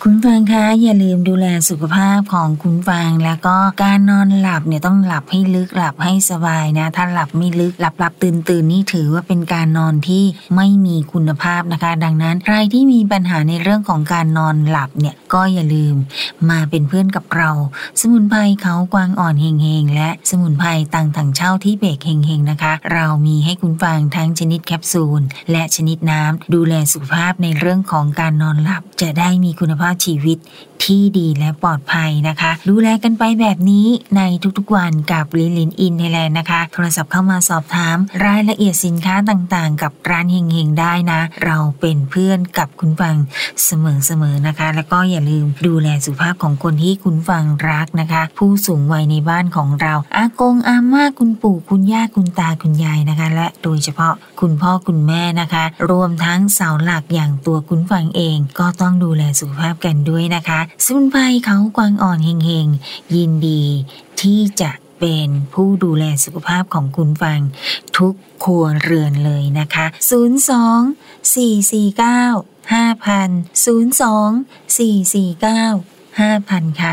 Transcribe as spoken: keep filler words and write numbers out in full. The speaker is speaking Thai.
คุณฟังคะอย่าลืมดูแลสุขภาพของคุณฟังแล้วก็การนอนหลับเนี่ยต้องหลับให้ลึกหลับให้สบายนะถ้าหลับไม่ลึกหลับหลับตื่นตื่นนี่ถือว่าเป็นการนอนที่ไม่มีคุณภาพนะคะดังนั้นใครที่มีปัญหาในเรื่องของการนอนหลับเนี่ยก็อย่าลืมมาเป็นเพื่อนกับเราสมุนไพรเขากวางอ่อนเฮงเฮงและสมุนไพรต่างถังเช่าที่เบรกเฮงเฮงนะคะเรามีให้คุณฟังทั้งชนิดแคปซูลและชนิดน้ำดูแลสุขภาพในเรื่องของการนอนหลับจะได้มีคุณภาพชีวิตที่ดีและปลอดภัยนะคะดูแลกันไปแบบนี้ในทุกๆวันกับลินลินอินไทยแลนด์นะคะโทรศัพท์เข้ามาสอบถามรายละเอียดสินค้าต่างๆกับร้านเฮงเฮงได้นะเราเป็นเพื่อนกับคุณฟังเสมอๆนะคะแล้วก็อย่าลืมดูแลสุขภาพของคนที่คุณฟังรักนะคะผู้สูงวัยในบ้านของเราอากงอาม่าคุณปู่คุณย่าคุณตาคุณยายนะคะและโดยเฉพาะคุณพ่อคุณแม่นะคะรวมทั้งเสาหลักอย่างตัวคุณฟังเองก็ต้องดูแลสุขภาพกันด้วยนะคะสมุนไพรเขากวางอ่อนเฮงเฮงยินดีที่จะเป็นผู้ดูแลสุขภาพของคุณฟังทุกครัวเรือนเลยนะคะศูนย์ สอง สี่ สี่ เก้า ห้า ศูนย์ ศูนย์ สอง สี่ สี่ เก้า ห้า ศูนย์ ศูนย์ ค่ะ